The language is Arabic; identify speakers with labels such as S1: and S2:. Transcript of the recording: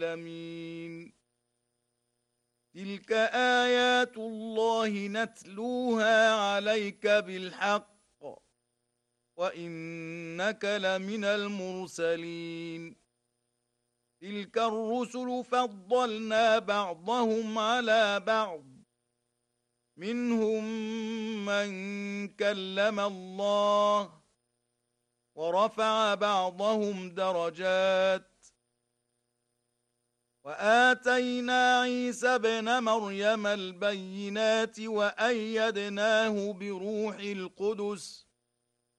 S1: العالمين. تلك آيات الله نتلوها عليك بالحق وإنك لمن المرسلين. تلك الرسل فضلنا بعضهم على بعض منهم من كلم الله ورفع بعضهم درجات وآتينا عيسى ابن مريم البينات وأيدناه بروح القدس